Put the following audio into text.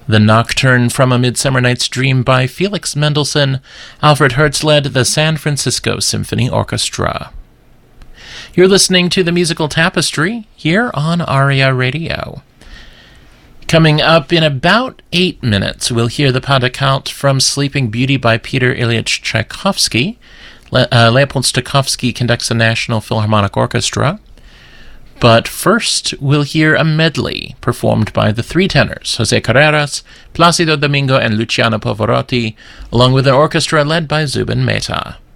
The Nocturne from A Midsummer Night's Dream by Felix Mendelssohn. Alfred Hertz led the San Francisco Symphony Orchestra. You're listening to the Musical Tapestry here on ARIA Radio. Coming up in about 8 minutes, we'll hear the pas de quatre from Sleeping Beauty by Peter Ilyich Tchaikovsky. Leopold Stokowski conducts the National Philharmonic Orchestra. But first, we'll hear a medley performed by the three tenors, Jose Carreras, Placido Domingo, and Luciano Pavarotti, along with an orchestra led by Zubin Mehta.